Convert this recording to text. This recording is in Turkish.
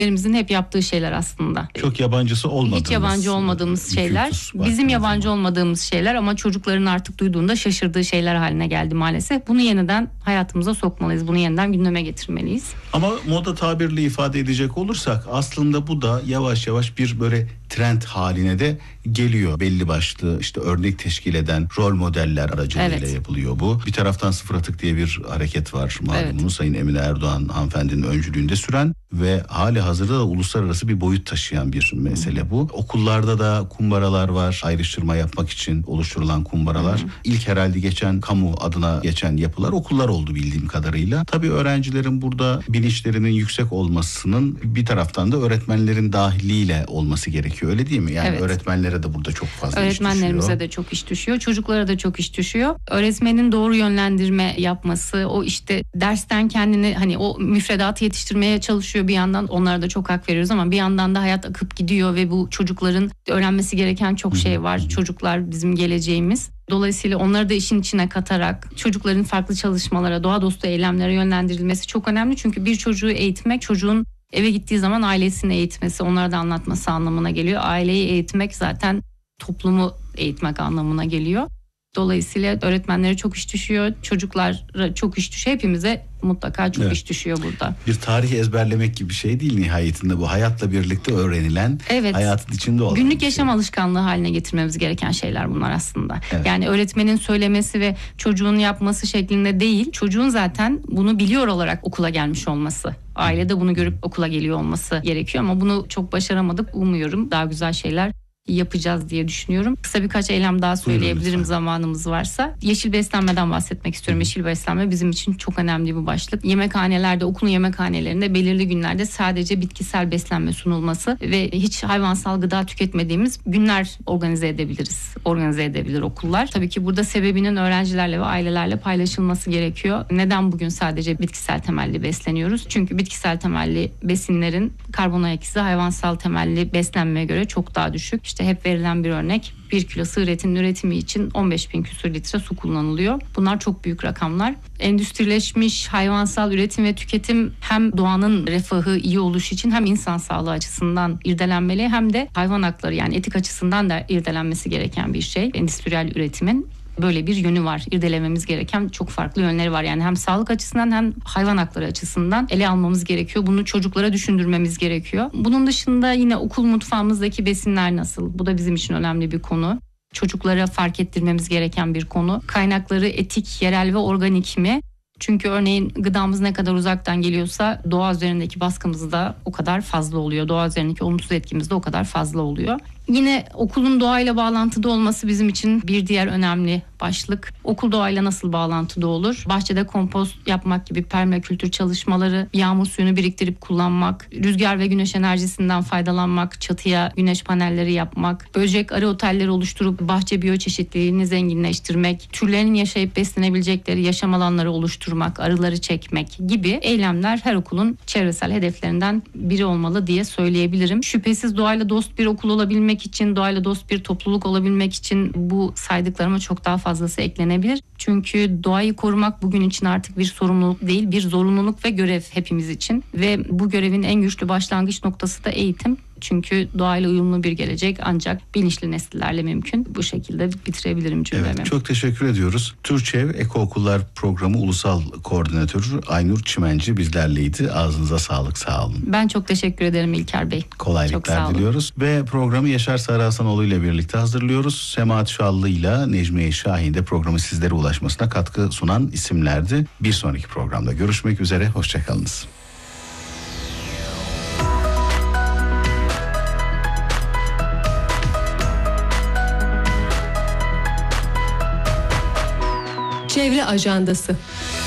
büyüklerimizin hep yaptığı şeyler aslında. Çok yabancısı olmadığımız. Hiç yabancı olmadığımız şeyler. Bizim yabancı olmadığımız şeyler ama çocukların artık duyduğunda şaşırdığı şeyler haline geldi maalesef. Bunu yeniden hayatımıza sokmalıyız. Bunu yeniden gündeme getirmeliyiz. Ama moda tabirle ifade edecek olursak aslında bu da yavaş yavaş bir böyle trend haline de geliyor. Belli başlı işte örnek teşkil eden rol modeller aracılığıyla yapılıyor bu. Bir taraftan Sıfır Atık diye bir hareket var malumunuz. Sayın Emine Erdoğan hanımefendinin öncülüğünde süren ve hali hazırda da uluslararası bir boyut taşıyan bir mesele bu. Okullarda da kumbaralar var. Ayrıştırma yapmak için oluşturulan kumbaralar. İlk herhalde geçen kamu adına geçen yapılar okullar oldu bildiğim kadarıyla. Tabii öğrencilerin burada bilinçlerinin yüksek olmasının bir taraftan da öğretmenlerin dahiliyle olması gerekiyor. Öyle değil mi? Yani öğretmenlere de burada çok fazla iş düşüyor. Öğretmenlerimize de çok iş düşüyor. Çocuklara da çok iş düşüyor. Öğretmenin doğru yönlendirme yapması, o işte dersten kendini hani o müfredatı yetiştirmeye çalışıyor bir yandan. Onlara da çok hak veriyoruz ama bir yandan da hayat akıp gidiyor ve bu çocukların öğrenmesi gereken çok şey var. Çocuklar bizim geleceğimiz. Dolayısıyla onları da işin içine katarak çocukların farklı çalışmalara, doğa dostu eylemlere yönlendirilmesi çok önemli. Çünkü bir çocuğu eğitmek, çocuğun eve gittiği zaman ailesini eğitmesi, onlara da anlatması anlamına geliyor. Aileyi eğitmek zaten toplumu eğitmek anlamına geliyor. Dolayısıyla öğretmenlere çok iş düşüyor, çocuklara çok iş düşüyor. Hepimize mutlaka çok iş düşüyor burada. Bir tarihi ezberlemek gibi bir şey değil nihayetinde bu. Hayatla birlikte öğrenilen, hayatın içinde olan. Günlük yaşam alışkanlığı haline getirmemiz gereken şeyler bunlar aslında. Yani öğretmenin söylemesi ve çocuğun yapması şeklinde değil, çocuğun zaten bunu biliyor olarak okula gelmiş olması. Ailede bunu görüp okula geliyor olması gerekiyor ama bunu çok başaramadık. Umuyorum daha güzel şeyler yapacağız diye düşünüyorum. Kısa birkaç eylem daha söyleyebilirim zamanımız varsa. Yeşil beslenmeden bahsetmek istiyorum. Yeşil beslenme bizim için çok önemli bir başlık. Yemekhanelerde, okulun yemekhanelerinde belirli günlerde sadece bitkisel beslenme sunulması ve hiç hayvansal gıda tüketmediğimiz günler organize edebiliriz. Organize edebilir okullar. Tabii ki burada sebebinin öğrencilerle ve ailelerle paylaşılması gerekiyor. Neden bugün sadece bitkisel temelli besleniyoruz? Çünkü bitkisel temelli besinlerin karbon ayak izi hayvansal temelli beslenmeye göre çok daha düşük. İşte hep verilen bir örnek, 1 kilo sığır etinin üretimi için 15.000 küsur litre su kullanılıyor. Bunlar çok büyük rakamlar. Endüstrileşmiş hayvansal üretim ve tüketim hem doğanın refahı iyi oluşu için hem insan sağlığı açısından irdelenmeli hem de hayvan hakları yani etik açısından da irdelenmesi gereken bir şey. Endüstriyel üretimin böyle bir yönü var. İrdelememiz gereken çok farklı yönleri var. Yani hem sağlık açısından hem hayvan hakları açısından ele almamız gerekiyor. Bunu çocuklara düşündürmemiz gerekiyor. Bunun dışında yine okul mutfağımızdaki besinler nasıl? Bu da bizim için önemli bir konu. Çocuklara fark ettirmemiz gereken bir konu. Kaynakları etik, yerel ve organik mi? Çünkü örneğin gıdamız ne kadar uzaktan geliyorsa doğa üzerindeki baskımız da o kadar fazla oluyor. Doğa üzerindeki olumsuz etkimiz de o kadar fazla oluyor. Yine okulun doğayla bağlantıda olması bizim için bir diğer önemli başlık. Okul doğayla nasıl bağlantıda olur? Bahçede kompost yapmak gibi permakültür çalışmaları, yağmur suyunu biriktirip kullanmak, rüzgar ve güneş enerjisinden faydalanmak, çatıya güneş panelleri yapmak, böcek arı otelleri oluşturup bahçe biyoçeşitliliğini zenginleştirmek, türlerin yaşayıp beslenebilecekleri yaşam alanları oluşturmak, arıları çekmek gibi eylemler her okulun çevresel hedeflerinden biri olmalı diye söyleyebilirim. Şüphesiz doğayla dost bir okul olabilmek için, doğayla dost bir topluluk olabilmek için bu saydıklarıma çok daha fazlası eklenebilir. Çünkü doğayı korumak bugün için artık bir sorumluluk değil, bir zorunluluk ve görev hepimiz için. Ve bu görevin en güçlü başlangıç noktası da eğitim. Çünkü doğayla uyumlu bir gelecek ancak bilinçli nesillerle mümkün. Bu şekilde bitirebilirim cümlemi. Evet, çok teşekkür ediyoruz. Türçev Ekookullar Programı Ulusal Koordinatörü Aynur Çimenci bizlerleydi. Ağzınıza sağlık, sağ olun. Ben çok teşekkür ederim İlker Bey. Kolaylıklar diliyoruz. Ve programı Yaşar Sarı Hasanoğlu ile birlikte hazırlıyoruz. Semahat Şallı ile Necmiye Şahin de programı sizlere ulaşmasına katkı sunan isimlerdi. Bir sonraki programda görüşmek üzere. Hoşçakalınız. Çevre Ajandası.